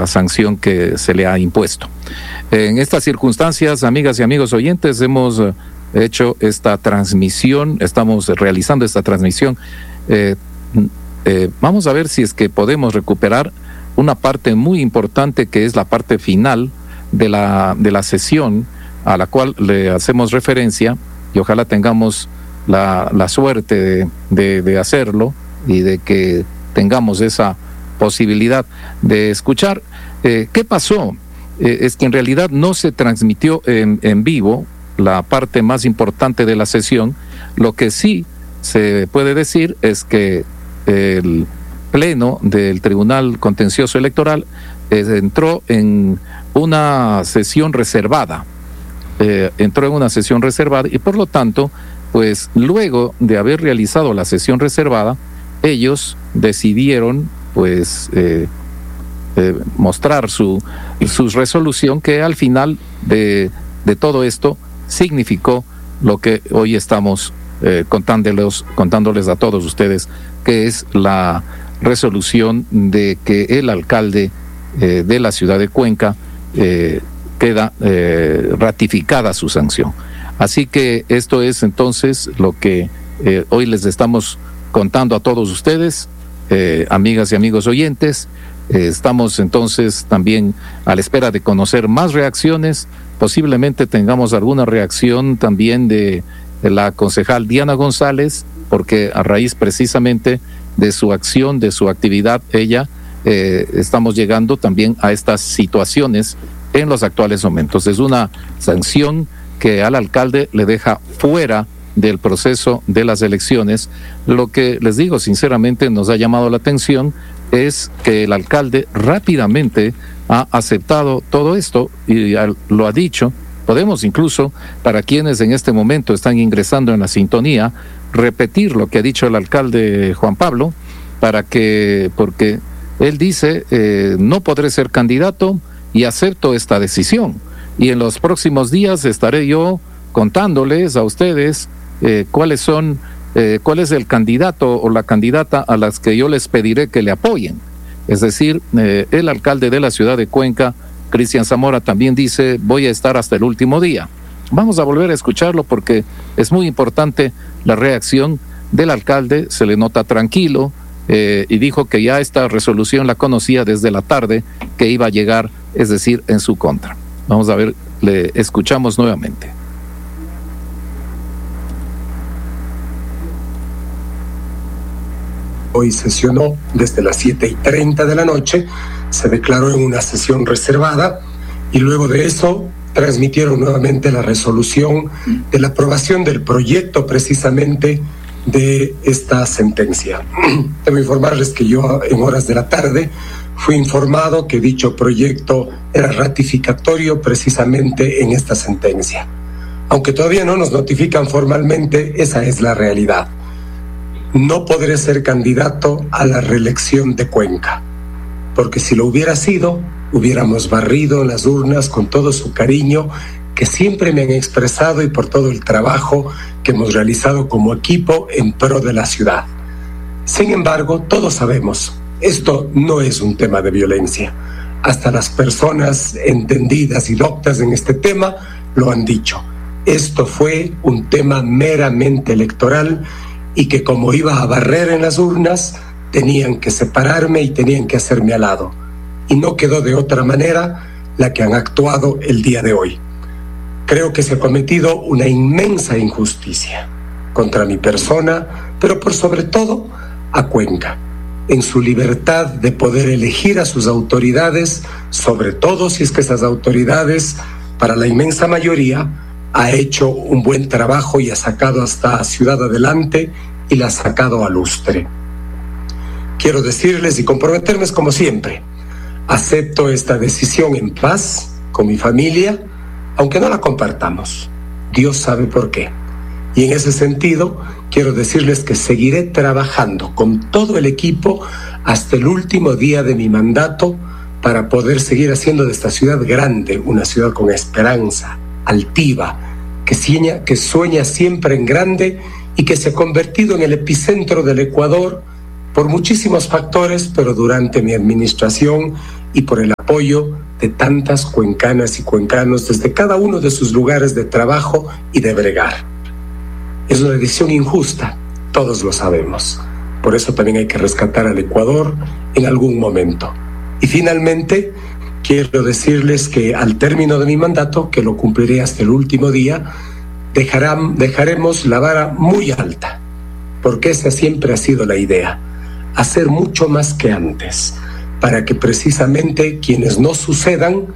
la sanción que se le ha impuesto. En estas circunstancias, amigas y amigos oyentes, hemos hecho esta transmisión, estamos realizando esta transmisión. Vamos a ver si es que podemos recuperar una parte muy importante, que es la parte final de la sesión a la cual le hacemos referencia, y ojalá tengamos la suerte de hacerlo y de que tengamos esa posibilidad de escuchar. ¿Qué pasó? Es que en realidad no se transmitió en vivo la parte más importante de la sesión. Lo que sí se puede decir es que el Pleno del Tribunal Contencioso Electoral entró en una sesión reservada. Y por lo tanto, pues luego de haber realizado la sesión reservada, ellos decidieron pues mostrar su resolución, que al final de todo esto significó lo que hoy estamos contándoles a todos ustedes, que es la resolución de que el alcalde de la ciudad de Cuenca queda ratificada su sanción. Así que esto es entonces lo que hoy les estamos contando a todos ustedes, amigas y amigos oyentes. Estamos entonces también a la espera de conocer más reacciones. Posiblemente tengamos alguna reacción también de la concejal Diana González, porque a raíz precisamente de su acción, de su actividad, estamos llegando también a estas situaciones en los actuales momentos. Es una sanción que al alcalde le deja fuera del proceso de las elecciones. Lo que les digo sinceramente nos ha llamado la atención es que el alcalde rápidamente ha aceptado todo esto y lo ha dicho. Podemos incluso, para quienes en este momento están ingresando en la sintonía, repetir lo que ha dicho el alcalde Juan Pablo, porque él dice, no podré ser candidato y acepto esta decisión. Y en los próximos días estaré yo contándoles a ustedes cuál es el candidato o la candidata a las que yo les pediré que le apoyen. Es decir, el alcalde de la ciudad de Cuenca, Cristian Zamora, también dice, voy a estar hasta el último día. Vamos a volver a escucharlo porque es muy importante la reacción del alcalde. Se le nota tranquilo y dijo que ya esta resolución la conocía desde la tarde que iba a llegar, es decir, en su contra. Vamos a ver, le escuchamos nuevamente. Hoy sesionó desde las 7:30 de la noche, se declaró en una sesión reservada y luego de eso transmitieron nuevamente la resolución de la aprobación del proyecto precisamente de esta sentencia. Debo informarles que yo en horas de la tarde fui informado que dicho proyecto era ratificatorio precisamente en esta sentencia. Aunque todavía no nos notifican formalmente, esa es la realidad. No podré ser candidato a la reelección de Cuenca, porque si lo hubiera sido, hubiéramos barrido en las urnas con todo su cariño que siempre me han expresado y por todo el trabajo que hemos realizado como equipo en pro de la ciudad. Sin embargo, todos sabemos, esto no es un tema de violencia. Hasta las personas entendidas y doctas en este tema lo han dicho. Esto fue un tema meramente electoral y que como iba a barrer en las urnas, tenían que separarme y tenían que hacerme al lado. Y no quedó de otra manera la que han actuado el día de hoy. Creo que se ha cometido una inmensa injusticia contra mi persona, pero por sobre todo a Cuenca, en su libertad de poder elegir a sus autoridades, sobre todo si es que esas autoridades, para la inmensa mayoría, ha hecho un buen trabajo y ha sacado a esta ciudad adelante y la ha sacado a lustre. Quiero decirles y comprometerme como siempre, acepto esta decisión en paz con mi familia, aunque no la compartamos. Dios sabe por qué. Y en ese sentido, quiero decirles que seguiré trabajando con todo el equipo hasta el último día de mi mandato para poder seguir haciendo de esta ciudad grande una ciudad con esperanza, altiva, que sueña siempre en grande y que se ha convertido en el epicentro del Ecuador por muchísimos factores, pero durante mi administración y por el apoyo de tantas cuencanas y cuencanos desde cada uno de sus lugares de trabajo y de bregar. Es una decisión injusta, todos lo sabemos. Por eso también hay que rescatar al Ecuador en algún momento. Y finalmente, quiero decirles que al término de mi mandato, que lo cumpliré hasta el último día, dejaremos la vara muy alta, porque esa siempre ha sido la idea, hacer mucho más que antes, para que precisamente quienes no sucedan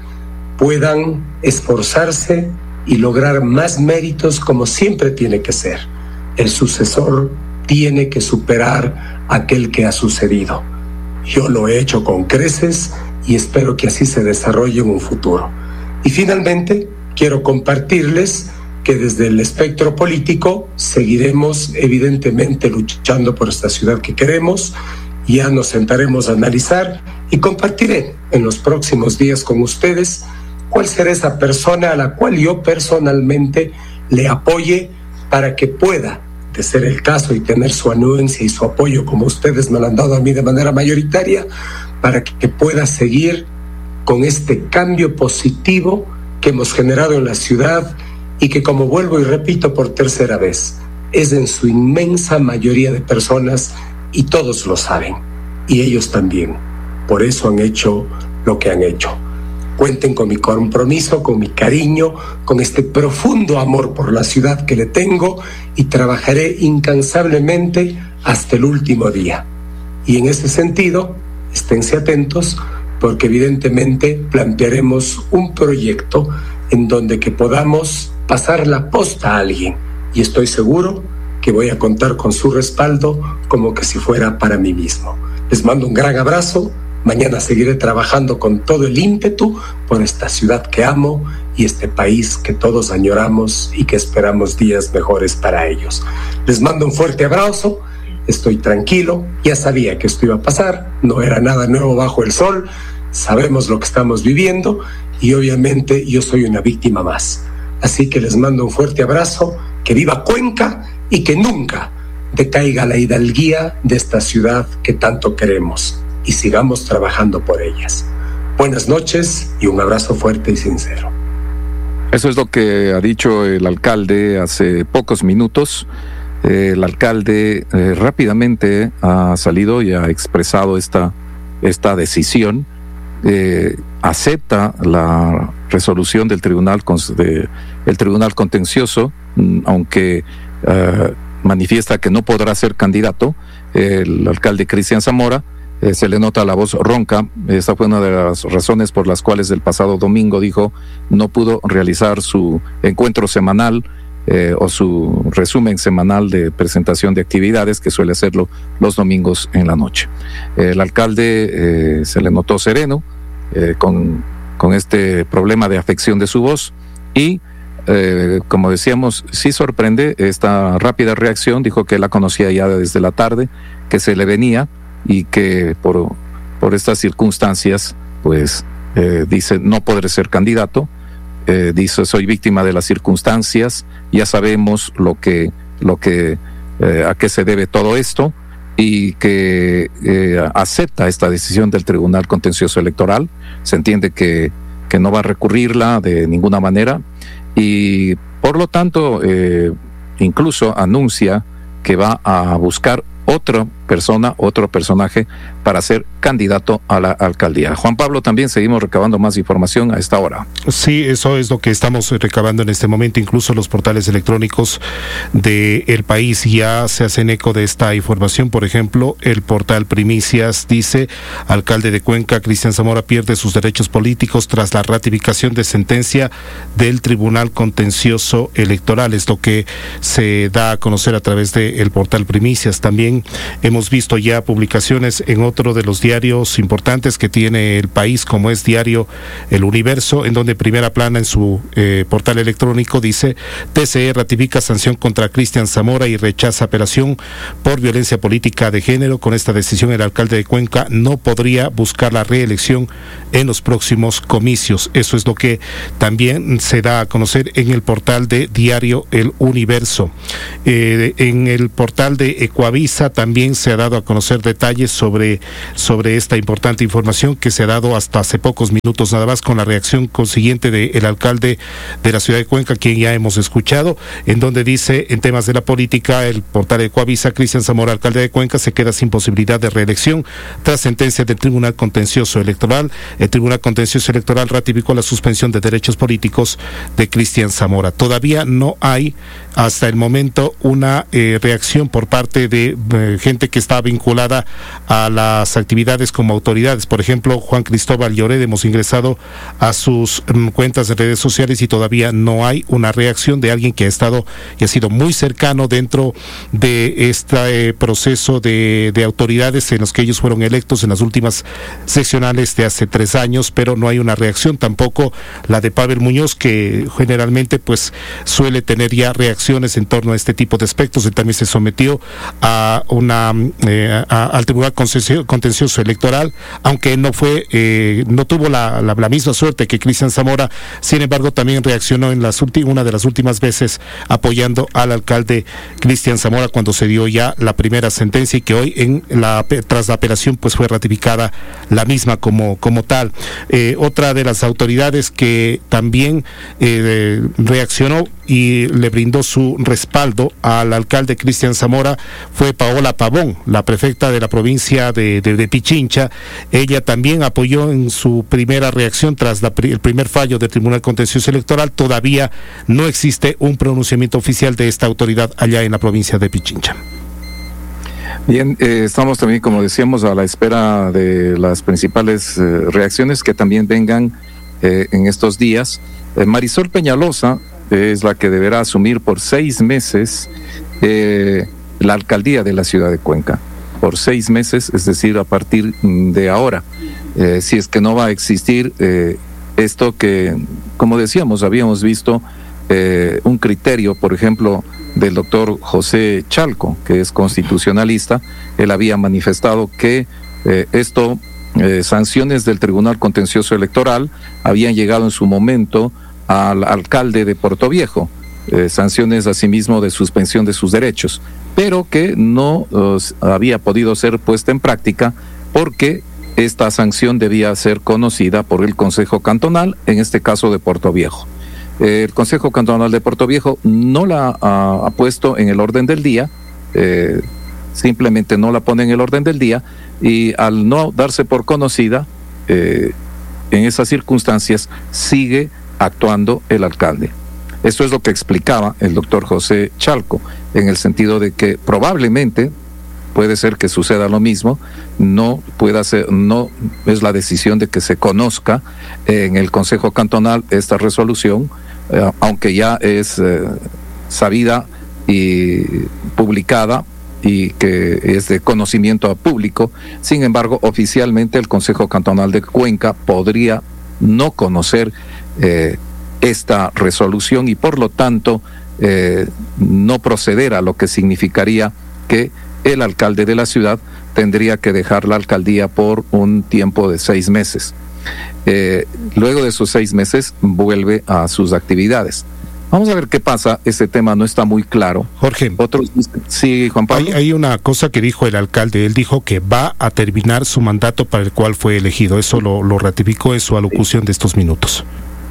puedan esforzarse y lograr más méritos como siempre tiene que ser. El sucesor tiene que superar a aquel que ha sucedido. Yo lo he hecho con creces y espero que así se desarrolle en un futuro. Y finalmente, quiero compartirles que desde el espectro político seguiremos evidentemente luchando por esta ciudad que queremos. Ya nos sentaremos a analizar y compartiré en los próximos días con ustedes cuál será esa persona a la cual yo personalmente le apoye para que pueda, de ser el caso y tener su anuencia y su apoyo como ustedes me lo han dado a mí de manera mayoritaria, para que pueda seguir con este cambio positivo que hemos generado en la ciudad y que, como vuelvo y repito por tercera vez, es en su inmensa mayoría de personas y todos lo saben, y ellos también. Por eso han hecho lo que han hecho. Cuenten con mi compromiso, con mi cariño, con este profundo amor por la ciudad que le tengo, y trabajaré incansablemente hasta el último día. Y en ese sentido, esténse atentos, porque evidentemente plantearemos un proyecto en donde que podamos pasar la posta a alguien, y estoy seguro que voy a contar con su respaldo como que si fuera para mí mismo. Les mando un gran abrazo. Mañana seguiré trabajando con todo el ímpetu por esta ciudad que amo y este país que todos añoramos y que esperamos días mejores para ellos. Les mando un fuerte abrazo. Estoy tranquilo. Ya sabía que esto iba a pasar. No era nada nuevo bajo el sol. Sabemos lo que estamos viviendo y obviamente yo soy una víctima más. Así que les mando un fuerte abrazo. Que viva Cuenca y que nunca decaiga la hidalguía de esta ciudad que tanto queremos, y sigamos trabajando por ellas. Buenas noches y un abrazo fuerte y sincero. Eso es lo que ha dicho el alcalde hace pocos minutos. El alcalde rápidamente ha salido y ha expresado esta decisión. Acepta la resolución del Tribunal Contencioso, aunque manifiesta que no podrá ser candidato. El alcalde Cristian Zamora se le nota la voz ronca. Esta fue una de las razones por las cuales el pasado domingo dijo no pudo realizar su encuentro semanal o su resumen semanal de presentación de actividades, que suele hacerlo los domingos en la noche. El alcalde se le notó sereno con este problema de afección de su voz y como decíamos, sí sorprende esta rápida reacción. Dijo que la conocía ya desde la tarde, que se le venía y que por estas circunstancias, pues dice no podré ser candidato. Dice soy víctima de las circunstancias, ya sabemos a qué se debe todo esto, y que acepta esta decisión del Tribunal Contencioso Electoral. Se entiende que no va a recurrirla de ninguna manera, y por lo tanto incluso anuncia que va a buscar otra persona, otro personaje para ser candidato a la alcaldía. Juan Pablo, también seguimos recabando más información a esta hora. Sí, eso es lo que estamos recabando en este momento. Incluso los portales electrónicos del país ya se hacen eco de esta información. Por ejemplo, el portal Primicias dice: alcalde de Cuenca, Cristian Zamora, pierde sus derechos políticos tras la ratificación de sentencia del Tribunal Contencioso Electoral. Es lo que se da a conocer a través del portal Primicias. También hemos visto ya publicaciones en otro de los diarios importantes que tiene el país, como es diario El Universo, en donde primera plana en su portal electrónico dice: TCE ratifica sanción contra Cristian Zamora y rechaza apelación por violencia política de género. Con esta decisión, el alcalde de Cuenca no podría buscar la reelección en los próximos comicios. Eso es lo que también se da a conocer en el portal de diario El Universo. En el portal de Ecuavisa también se se ha dado a conocer detalles sobre esta importante información que se ha dado hasta hace pocos minutos nada más, con la reacción consiguiente del alcalde de la ciudad de Cuenca, quien ya hemos escuchado, en donde dice, en temas de la política, el portal de Coavisa, Cristian Zamora, alcalde de Cuenca, se queda sin posibilidad de reelección tras sentencia del Tribunal Contencioso Electoral. El Tribunal Contencioso Electoral ratificó la suspensión de derechos políticos de Cristian Zamora. Todavía no hay hasta el momento una reacción por parte de gente que está vinculada a las actividades como autoridades. Por ejemplo, Juan Cristóbal Lloret, hemos ingresado a sus cuentas de redes sociales y todavía no hay una reacción de alguien que ha estado y ha sido muy cercano dentro de este proceso de autoridades en los que ellos fueron electos en las últimas seccionales de hace 3 años, pero no hay una reacción, tampoco la de Pavel Muñoz, que generalmente pues suele tener ya reacciones en torno a este tipo de aspectos. Él también se sometió a al Tribunal Contencioso Electoral, aunque no tuvo la misma suerte que Cristian Zamora. Sin embargo, también reaccionó en una de las últimas veces apoyando al alcalde Cristian Zamora cuando se dio ya la primera sentencia, y que hoy tras la apelación pues fue ratificada la misma como tal. Otra de las autoridades que también reaccionó y le brindó su respaldo al alcalde Cristian Zamora fue Paola Pavón, la prefecta de la provincia de Pichincha. Ella también apoyó en su primera reacción tras el primer fallo del Tribunal Contencioso Electoral. Todavía no existe un pronunciamiento oficial de esta autoridad allá en la provincia de Pichincha. Bien, estamos también, como decíamos, a la espera de las principales reacciones que también vengan en estos días. Marisol Peñalosa es la que deberá asumir por 6 meses la alcaldía de la ciudad de Cuenca. Por 6 meses, es decir, a partir de ahora. Si es que no va a existir esto que, como decíamos, habíamos visto un criterio, por ejemplo, del doctor José Chalco, que es constitucionalista. Él había manifestado que sanciones del Tribunal Contencioso Electoral habían llegado en su momento al alcalde de Portoviejo, sanciones asimismo de suspensión de sus derechos, pero que no había podido ser puesta en práctica porque esta sanción debía ser conocida por el Consejo Cantonal, en este caso de Portoviejo. El Consejo Cantonal de Portoviejo no la ha puesto en el orden del día, simplemente no la pone en el orden del día, y al no darse por conocida, en esas circunstancias sigue actuando el alcalde. Esto es lo que explicaba el doctor José Chalco, en el sentido de que probablemente puede ser que suceda lo mismo, no es la decisión de que se conozca en el Consejo Cantonal esta resolución, aunque ya es sabida y publicada y que es de conocimiento público. Sin embargo, oficialmente el Consejo Cantonal de Cuenca podría no conocer esta resolución y por lo tanto no proceder, a lo que significaría que el alcalde de la ciudad tendría que dejar la alcaldía por un tiempo de 6 meses. Luego de esos 6 meses vuelve a sus actividades. Vamos a ver qué pasa. Este tema no está muy claro. Jorge. Sí, Juan Pablo. Hay una cosa que dijo el alcalde. Él dijo que va a terminar su mandato para el cual fue elegido. Eso lo ratificó en su alocución de estos minutos.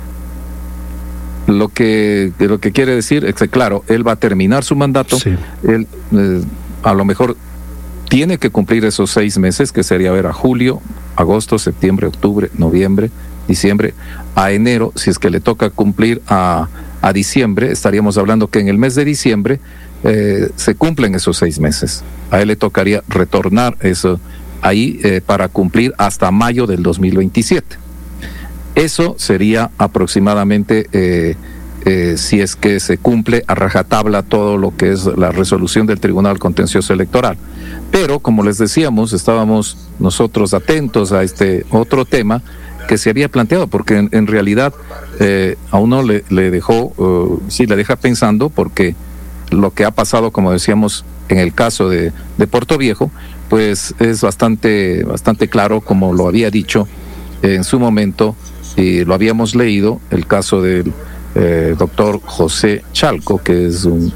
Lo que quiere decir es que, claro, él va a terminar su mandato. Sí. Él a lo mejor tiene que cumplir esos 6 meses, que sería ver a julio, agosto, septiembre, octubre, noviembre, diciembre, a enero. Si es que le toca cumplir a diciembre, estaríamos hablando que en el mes de diciembre se cumplen esos 6 meses. A él le tocaría retornar eso ahí para cumplir hasta mayo del 2027. Eso sería aproximadamente, si es que se cumple a rajatabla todo lo que es la resolución del Tribunal Contencioso Electoral. Pero, como les decíamos, estábamos nosotros atentos a este otro tema que se había planteado, porque en realidad a uno le deja pensando, porque lo que ha pasado, como decíamos, en el caso de Portoviejo, pues es bastante claro, como lo había dicho en su momento, y lo habíamos leído, el caso del doctor José Chalco, que es un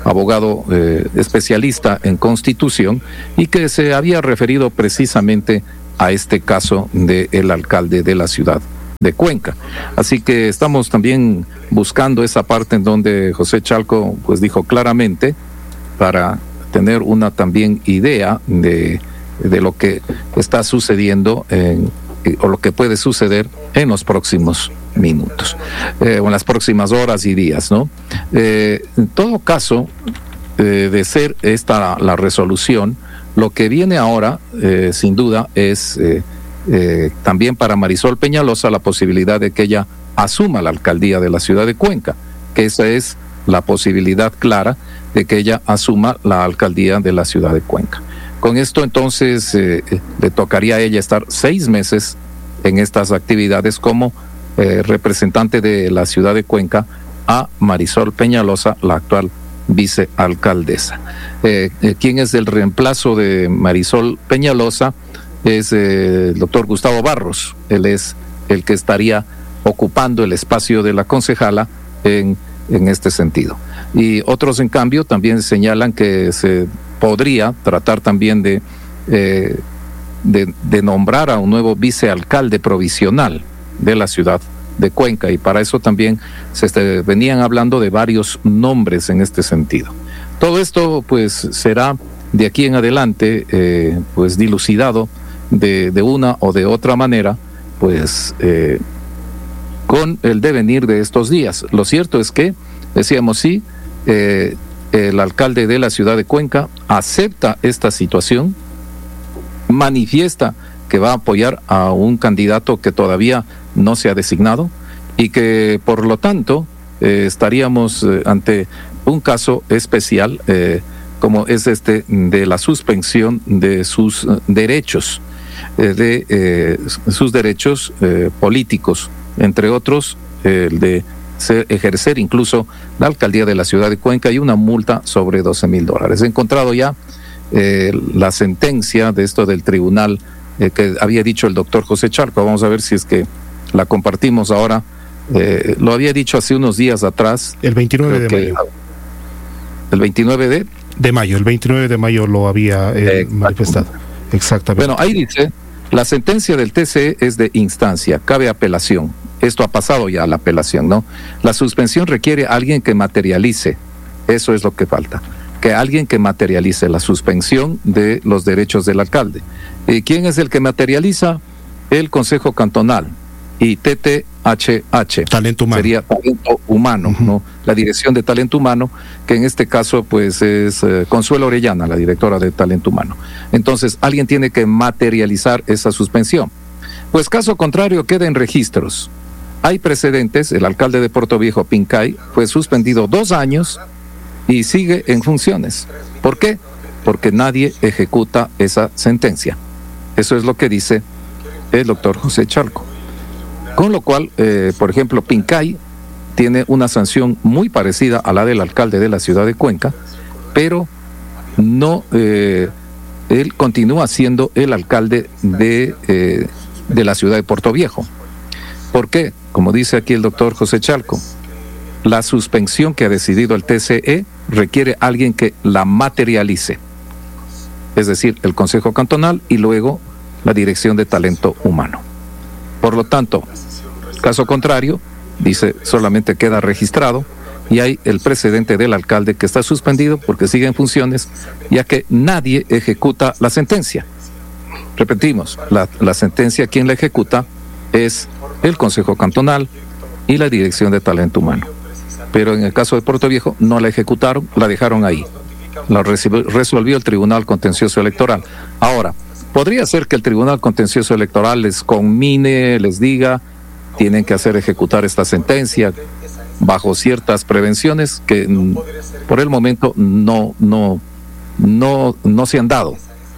abogado especialista en Constitución, y que se había referido precisamente a este caso del alcalde de la ciudad de Cuenca. Así que estamos también buscando esa parte en donde José Chalco pues dijo claramente, para tener una también idea de lo que está sucediendo o lo que puede suceder en los próximos minutos o en las próximas horas y días, ¿no? En todo caso, de ser esta la resolución, lo que viene ahora, sin duda, es también para Marisol Peñalosa la posibilidad de que ella asuma la alcaldía de la ciudad de Cuenca, que esa es la posibilidad clara de que ella asuma la alcaldía de la ciudad de Cuenca. Con esto entonces le tocaría a ella estar 6 meses en estas actividades como representante de la ciudad de Cuenca a Marisol Peñalosa, la actual vicealcaldesa. ¿Quién es el reemplazo de Marisol Peñalosa? Es el doctor Gustavo Barros. Él es el que estaría ocupando el espacio de la concejala en este sentido. Y otros, en cambio, también señalan que se podría tratar también de nombrar a un nuevo vicealcalde provisional de la ciudad de Cuenca, y para eso también se venían hablando de varios nombres en este sentido. Todo esto pues será de aquí en adelante pues dilucidado de una o de otra manera, pues con el devenir de estos días. Lo cierto es que, decíamos, sí, el alcalde de la ciudad de Cuenca acepta esta situación, manifiesta que va a apoyar a un candidato que todavía no se ha designado, y que por lo tanto estaríamos ante un caso especial como es este de la suspensión de sus derechos, políticos, entre otros el de ejercer incluso la alcaldía de la ciudad de Cuenca, y una multa sobre $12,000. He encontrado ya la sentencia de esto del tribunal que había dicho el doctor José Chalco. Vamos a ver si es que la compartimos ahora. Lo había dicho hace unos días atrás. El 29 de mayo. El 29 de mayo. El 29 de mayo lo había manifestado. Exactamente. Bueno, ahí dice, la sentencia del TCE es de instancia, cabe apelación. Esto ha pasado ya a la apelación, ¿no? La suspensión requiere a alguien que materialice. Eso es lo que falta. Que alguien que materialice la suspensión de los derechos del alcalde. ¿Quién es el que materializa? El Consejo Cantonal y TTHH. Talento humano. Sería talento humano, ¿no? La Dirección de Talento Humano, que en este caso pues es Consuelo Orellana, la directora de Talento Humano. Entonces, alguien tiene que materializar esa suspensión. Pues caso contrario, queda en registros. Hay precedentes. El alcalde de Puerto Viejo, Pincay, fue suspendido 2 años y sigue en funciones. ¿Por qué? Porque nadie ejecuta esa sentencia. Eso es lo que dice el doctor José Chalco. Con lo cual, por ejemplo, Pincay tiene una sanción muy parecida a la del alcalde de la ciudad de Cuenca, pero no, él continúa siendo el alcalde de la ciudad de Puerto Viejo. ¿Por qué? Como dice aquí el doctor José Chalco, la suspensión que ha decidido el TCE requiere a alguien que la materialice, es decir, el Consejo Cantonal y luego la Dirección de Talento Humano. Por lo tanto, caso contrario, dice, solamente queda registrado, y hay el precedente del alcalde que está suspendido porque sigue en funciones, ya que nadie ejecuta la sentencia. Repetimos, la sentencia, quien la ejecuta es el Consejo Cantonal y la Dirección de Talento Humano. Pero en el caso de Puerto Viejo no la ejecutaron, la dejaron ahí. La resolvió el Tribunal Contencioso Electoral. Ahora, podría ser que el Tribunal Contencioso Electoral les conmine, les diga, tienen que hacer ejecutar esta sentencia bajo ciertas prevenciones que por el momento no se han dado.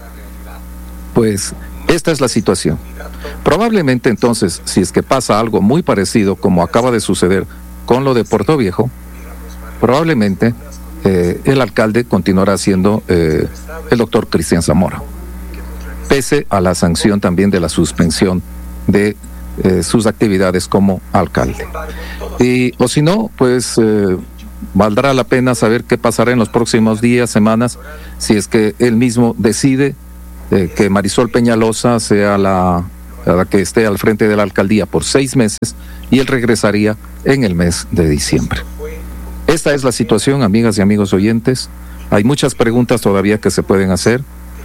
Pues esta es la situación. Probablemente entonces, si es que pasa algo muy parecido como acaba de suceder con lo de Puerto Viejo, probablemente el alcalde continuará siendo el doctor Cristian Zamora, pese a la sanción también de la suspensión de sus actividades como alcalde. O si no, pues valdrá la pena saber qué pasará en los próximos días, semanas, si es que él mismo decide que Marisol Peñalosa sea la que esté al frente de la alcaldía por 6 meses y él regresaría en el mes de diciembre. Esta es la situación, amigas y amigos oyentes. Hay muchas preguntas todavía que se pueden hacer.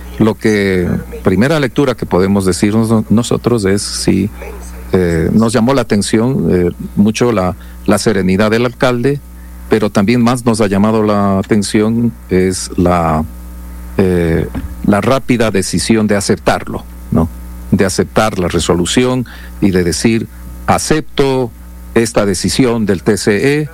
Primera lectura que podemos decirnos nosotros es si nos llamó la atención mucho la serenidad del alcalde, pero también más nos ha llamado la atención es la rápida decisión de aceptarlo, ¿no? De aceptar la resolución y de decir, acepto esta decisión del TCE,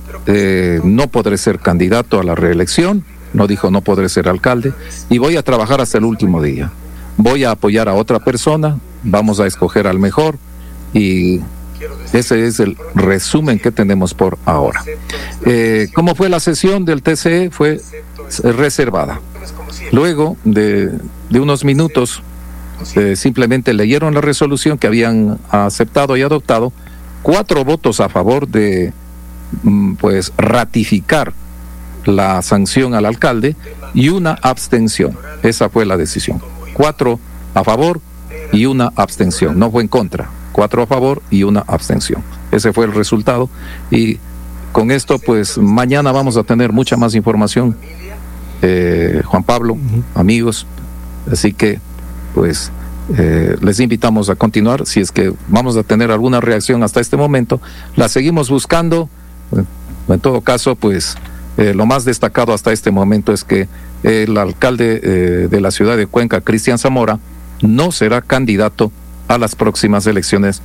no podré ser candidato a la reelección, no dijo no podré ser alcalde, y voy a trabajar hasta el último día. Voy a apoyar a otra persona, vamos a escoger al mejor, y ese es el resumen que tenemos por ahora. ¿Cómo fue la sesión del TCE? Fue reservada. Luego de unos minutos, simplemente leyeron la resolución que habían aceptado y adoptado, 4 votos a favor de pues ratificar la sanción al alcalde y 1 abstención. Esa fue la decisión. 4 a favor y 1 abstención. No fue en contra. 4 a favor y 1 abstención. Ese fue el resultado. Y con esto, pues mañana vamos a tener mucha más información, Juan Pablo, amigos. Así que, pues, les invitamos a continuar. Si es que vamos a tener alguna reacción hasta este momento, la seguimos buscando. En todo caso, pues, lo más destacado hasta este momento es que el alcalde de la ciudad de Cuenca, Cristian Zamora, no será candidato a las próximas elecciones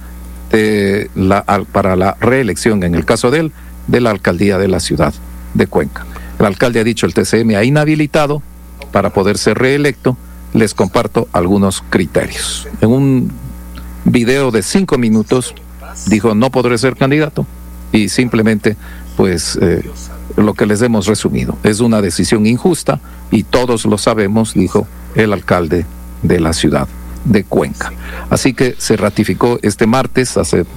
para la reelección, en el caso de la alcaldía de la ciudad de Cuenca. El alcalde ha dicho, el TCE me ha inhabilitado para poder ser reelecto. Les comparto algunos criterios. En un video de 5 minutos dijo no podré ser candidato y simplemente pues lo que les hemos resumido. Es una decisión injusta y todos lo sabemos, dijo el alcalde de la ciudad de Cuenca. Así que se ratificó este martes, hace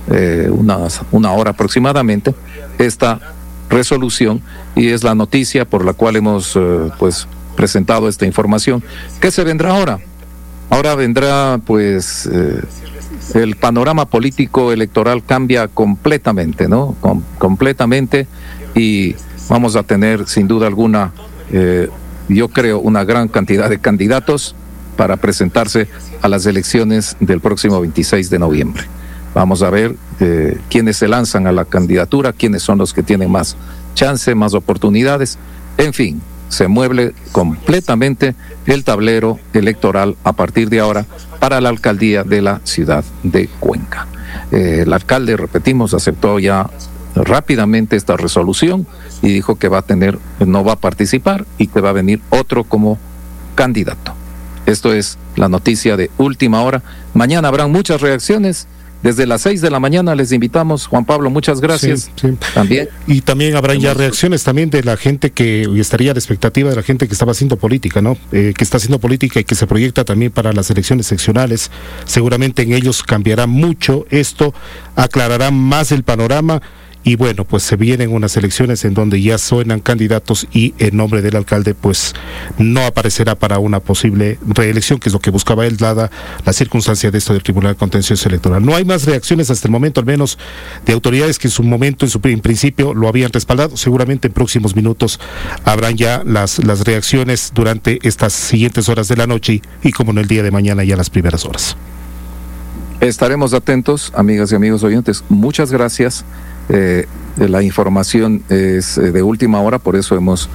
una hora aproximadamente, esta resolución, y es la noticia por la cual hemos pues presentado esta información. ¿Qué se vendrá ahora? Ahora vendrá pues el panorama político electoral cambia completamente, ¿no? Completamente, y vamos a tener sin duda alguna, yo creo, una gran cantidad de candidatos para presentarse a las elecciones del próximo 26 de noviembre. Vamos a ver quiénes se lanzan a la candidatura, quiénes son los que tienen más chance, más oportunidades. En fin, se mueve completamente el tablero electoral a partir de ahora para la alcaldía de la ciudad de Cuenca. El alcalde, repetimos, aceptó ya rápidamente esta resolución y dijo que no va a participar y que va a venir otro como candidato. Esto es la noticia de última hora. Mañana habrán muchas reacciones. Desde las 6 de la mañana les invitamos. Juan Pablo, muchas gracias. Sí. También. Y también habrán ya reacciones también de la gente y estaría a la expectativa de la gente que estaba haciendo política, ¿no? Que está haciendo política y que se proyecta también para las elecciones seccionales. Seguramente en ellos cambiará mucho esto, aclarará más el panorama. Y bueno, pues se vienen unas elecciones en donde ya suenan candidatos y el nombre del alcalde pues no aparecerá para una posible reelección, que es lo que buscaba él, dada la circunstancia de esto del Tribunal Contencioso Electoral. No hay más reacciones hasta el momento, al menos de autoridades que en su momento, en principio, lo habían respaldado. Seguramente en próximos minutos habrán ya las reacciones durante estas siguientes horas de la noche y como no, el día de mañana ya las primeras horas. Estaremos atentos, amigas y amigos oyentes. Muchas gracias. La información es de última hora, por eso hemos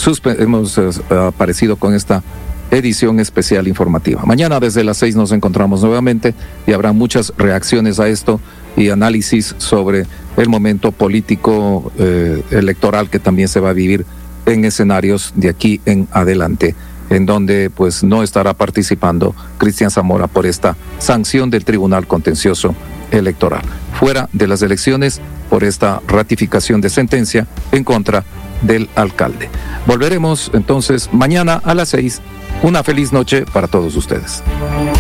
aparecido con esta edición especial informativa. Mañana desde las 6 nos encontramos nuevamente y habrá muchas reacciones a esto y análisis sobre el momento político electoral que también se va a vivir en escenarios de aquí en adelante, en donde pues no estará participando Cristian Zamora por esta sanción del Tribunal Contencioso Electoral, fuera de las elecciones por esta ratificación de sentencia en contra del alcalde. Volveremos entonces mañana a las 6. Una feliz noche para todos ustedes.